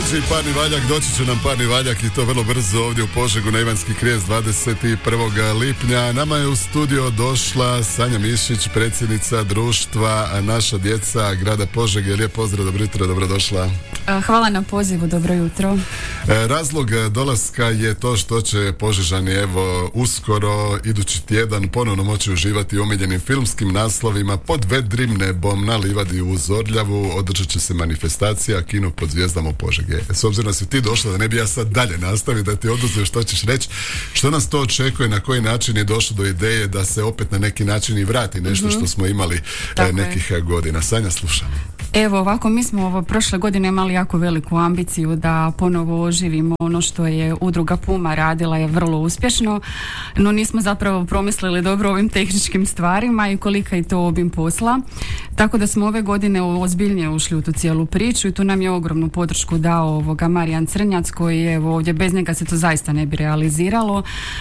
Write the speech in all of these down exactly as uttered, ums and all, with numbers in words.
Stiže i parni valjak, doći će nam parni valjak i to vrlo brzo ovdje u Požegu na Ivanski krijest dvadeset prvog lipnja. Nama je u studio došla Sanja Mišić, predsjednica društva Naša djeca grada Požege. Lijep pozdrav, dobro jutro, dobrodošla. Hvala na pozivu, dobro jutro. Razlog dolaska je to što će Požežani evo uskoro, idući tjedan, ponovno moći uživati u omiljenim filmskim naslovima Pod vedrim nebom na livadi uz Orljavu. Održat će se manifestacija Kino pod zvijezdama u Požege. S obzirom da si ti došla, da ne bi ja sad dalje nastavio da ti oduzeo što ćeš reći, što nas to očekuje, na koji način je došlo do ideje da se opet na neki način i vrati nešto mm-hmm. što smo imali e, nekih je. godina. Sanja, slušam. Evo ovako, mi smo ovo prošle godine imali jako veliku ambiciju da ponovo oživimo ono što je udruga Puma radila, je vrlo uspješno, no nismo zapravo promislili dobro ovim tehničkim stvarima i kolika je to obim posla, tako da smo ove godine ozbiljnije ušli u tu cijelu priču i tu nam je ogromnu podršku dao ovoga Marijan Crnjac, koji je evo ovdje, bez njega se to zaista ne bi realiziralo,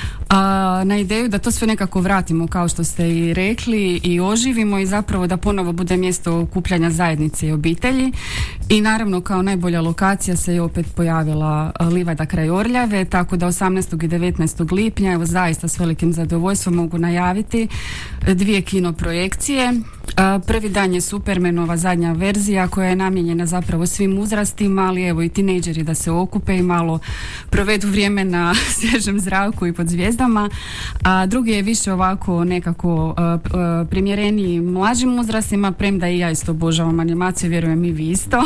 a, na ideju da to sve nekako vratimo kao što ste i rekli i oživimo i zapravo da ponovo bude mjesto okupljanja zajednice i obitelji. I naravno kao najbolja lokacija se je opet pojavila livada kraj Orljave, tako da osamnaestog i devetnaestog lipnja evo zaista s velikim zadovoljstvom mogu najaviti dvije kino projekcije. Prvi dan je Supermanova zadnja verzija koja je namijenjena zapravo svim uzrastima, ali evo i tinejdžeri da se okupe i malo provedu vrijeme na svježem zraku i pod zvijezdama, a drugi je više ovako nekako uh, uh, primjereniji mlađim uzrastima, premda i ja isto obožavam animaciju, vjerujem i vi isto.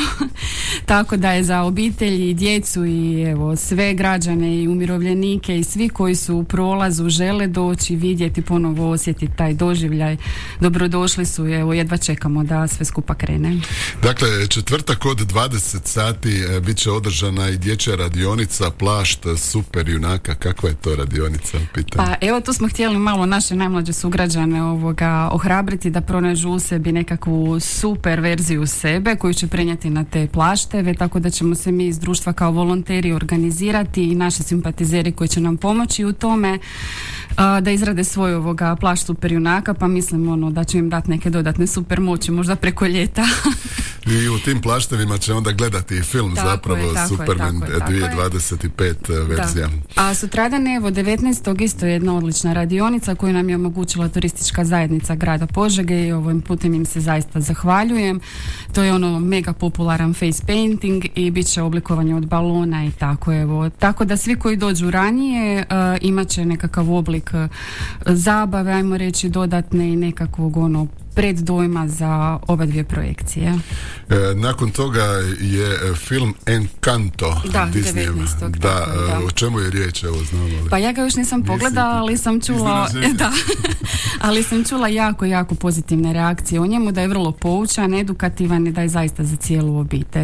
Tako da je za obitelji i djecu i evo sve građane i umirovljenike i svi koji su u prolazu žele doći, vidjeti, ponovo osjetiti taj doživljaj, dobrodošli su. Evo, jedva čekamo da sve skupa krene. Dakle, četvrtak od dvadeset sati e, bit će održana i dječja radionica Plašt super junaka. Kakva je to radionica? Pitam. Pa evo, tu smo htjeli malo naše najmlađe sugrađane ovoga ohrabriti da pronađu u sebi nekakvu super verziju sebe koju će prenijeti na te plašteve, tako da ćemo se mi iz društva kao volonteri organizirati i naši simpatizeri koji će nam pomoći u tome a, da izrade svoj ovoga plašt super junaka, pa mislim ono da će im dati neke dodatne super moći, možda preko ljeta. I u tim plaštevima će onda gledati i film tako zapravo je, Superman je, dvije tisuće dvadeset pet verzija. Da. A sutradan evo devetnaestog isto je jedna odlična radionica koju nam je omogućila turistička zajednica grada Požege i ovim putem im se zaista zahvaljujem. To je ono mega popularan face painting i bit će oblikovanje od balona i tako evo. Tako da svi koji dođu ranije uh, imat će nekakav oblik uh, zabave, ajmo reći dodatne i nekakvog ono preddojma za ove dvije projekcije. E, nakon toga je film Encanto. Da, devetnaestog Da, da, o čemu je riječ, evo znamo li? Pa ja ga još nisam pogledala, ali sam čula da, ali sam čula jako, jako pozitivne reakcije o njemu, da je vrlo poučan, edukativan i da je zaista za cijelu obitelj.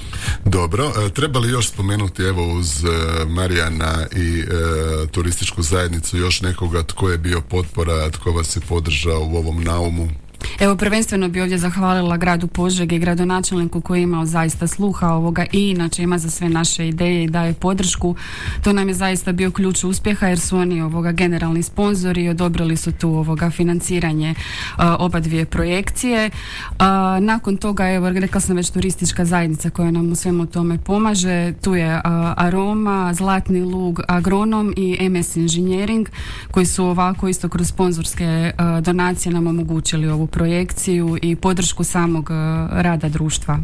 Dobro, e, treba li još spomenuti evo uz e, Marijana i e, turističku zajednicu još nekoga tko je bio potpora, tko vas je podržao u ovom naumu? Evo, prvenstveno bi ovdje zahvalila gradu Požege i gradonačelniku koji je imao zaista sluha ovoga i inače ima za sve naše ideje i daje podršku. To nam je zaista bio ključ uspjeha jer su oni ovoga generalni sponzori i odobrili su tu ovoga financiranje uh, oba dvije projekcije. Uh, nakon toga, evo, rekla sam već turistička zajednica koja nam u svemu tome pomaže. Tu je uh, Aroma, Zlatni lug, Agronom i M S Engineering koji su ovako isto kroz sponzorske uh, donacije nam omogućili ovu projekciju i podršku samog rada društva.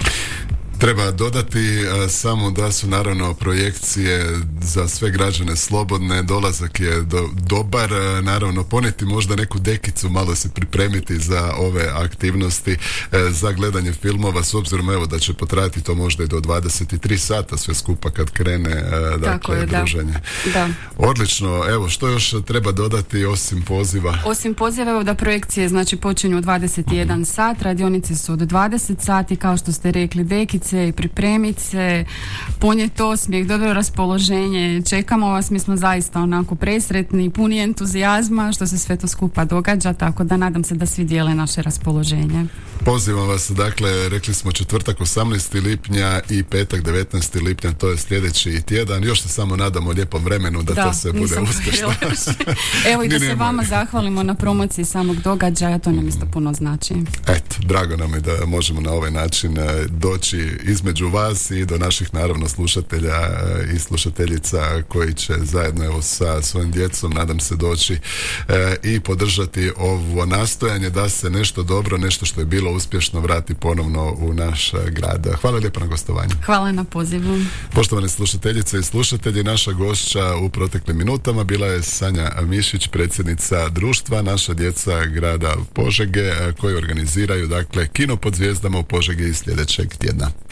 Treba dodati a, samo da su naravno projekcije za sve građane slobodne, dolazak je do, dobar, a, naravno ponijeti možda neku dekicu, malo se pripremiti za ove aktivnosti, a, za gledanje filmova, s obzirom evo da će potrajati to možda i do dvadeset tri sata sve skupa kad krene a, dakle je, druženje. Da. Da. Odlično, evo što još treba dodati osim poziva? Osim poziva, evo da projekcije znači počinju u dvadeset jedan mm-hmm. sat, radionice su od dvadeset sati, kao što ste rekli, dekice i pripremiti se, ponijeti osmijeh, dobro raspoloženje, čekamo vas, mi smo zaista onako presretni, puni entuzijazma što se sve to skupa događa, tako da nadam se da svi dijele naše raspoloženje. Pozivam vas, dakle, rekli smo četvrtak osamnaestog lipnja i petak devetnaestog lipnja, to je sljedeći tjedan, još se samo nadamo lijepom vremenu da, da to se bude uspješno. Evo i da se vama zahvalimo na promociji samog događaja, to nam isto puno znači. Eto, drago nam je da možemo na ovaj način doći između vas i do naših naravno slušatelja i slušateljica koji će zajedno evo sa svojim djecom nadam se doći e, i podržati ovo nastojanje da se nešto dobro, nešto što je bilo uspješno vrati ponovno u naš grad. Hvala lijepo na gostovanju. Hvala na pozivu. Poštovane slušateljice i slušatelji, naša gošća u proteklim minutama bila je Sanja Mišić, predsjednica društva Naša djeca grada Požege, koji organiziraju dakle kino pod zvijezdama u Požegi sljedećeg tjedna.